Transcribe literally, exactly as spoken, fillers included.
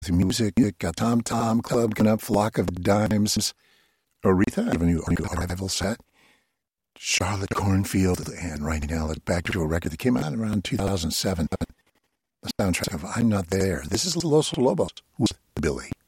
music, a Tom Tom Club, coming up, Flock of Dimes, Aretha, I have a new arrival set, Charlotte Cornfield, and right now, let's back to a record that came out around two thousand seven. The soundtrack of I'm Not There. This is Los Lobos with Billy.